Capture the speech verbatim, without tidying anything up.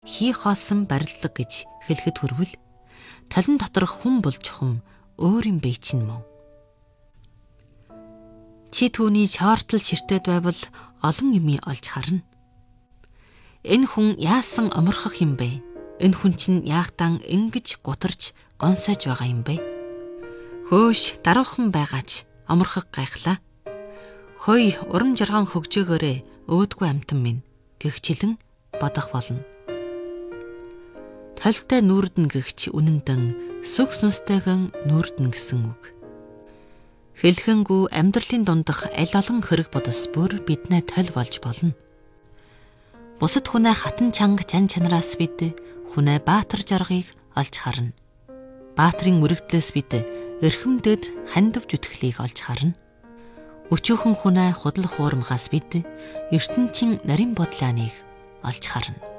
хий хоосон барилга гэж хэлэхэд хүрвэл талан доторх хүн бол чухам өөрийн бие чинь мөн. Чи түүний шаартал ширтээд байвал олон юмыг олж харна. Энэ хүн яасан оморхох юм бэ? Энэ хүн чинь яахтан ингэж гутарч гонсойж байгаа юм бэ? Хөөш даруухан байгаач оморхох гайхлаа. Хөөй урам жарган хөгжөөгөөрэ өөдгүй амтан минь гэгчлэн бодох болно. Толтой нүүрдэн гэгч үнэндэн сүх сүнстэйгэн нүүрдэн гэсэн үг. Хэлхэнгүү амьдралын дундах аль олон хэрэг бодос бүр биднээ тол болж болно. Бусад хүнээ хатан чанга чан чанараас бид хүнээ баатар жаргыг олж харна. Баатрын мөрөгдлөөс бид эрхэмдэд хандивж үтгэлийг олж харна. Өчөөхөн хүнээ худал хуурмахаас бид ертөнцийн нарийн бодлооныг олж харна.